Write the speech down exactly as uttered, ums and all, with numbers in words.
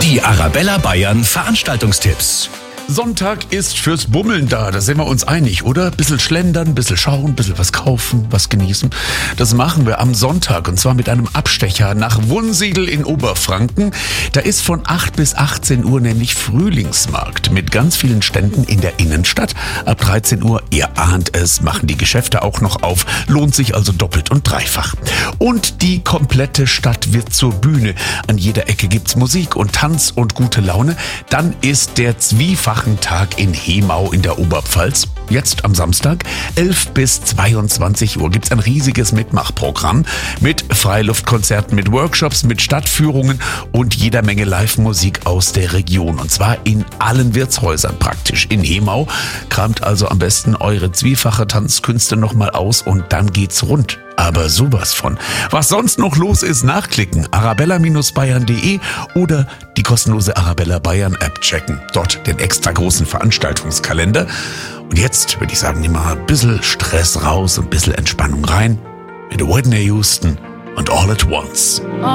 Die Arabella Bayern Veranstaltungstipps. Sonntag ist fürs Bummeln da, da sind wir uns einig, oder? Bisschen schlendern, bisschen schauen, bisschen was kaufen, was genießen. Das machen wir am Sonntag und zwar mit einem Abstecher nach Wunsiedel in Oberfranken. Da ist von acht bis achtzehn Uhr nämlich Frühlingsmarkt mit ganz vielen Ständen in der Innenstadt. Ab dreizehn Uhr, ihr ahnt es, machen die Geschäfte auch noch auf. Lohnt sich also doppelt und dreifach. Und die komplette Stadt wird zur Bühne. An jeder Ecke gibt's Musik und Tanz und gute Laune. Dann ist der Zwiefachen Tag in Hemau in der Oberpfalz. Jetzt am Samstag, elf bis zweiundzwanzig Uhr, gibt's ein riesiges Mitmachprogramm mit Freiluftkonzerten, mit Workshops, mit Stadtführungen und jeder Menge Live-Musik aus der Region. Und zwar in allen Wirtshäusern praktisch in Hemau. Kramt also am besten eure zwiefache Tanzkünste nochmal aus und dann geht's rund. Aber sowas von. Was sonst noch los ist, nachklicken. arabella Bayern punkt de oder die kostenlose Arabella Bayern App checken. Dort den extra großen Veranstaltungskalender. Und jetzt würde ich sagen, nehmen wir mal ein bisschen Stress raus und ein bisschen Entspannung rein. Mit Whitney Houston und All at Once.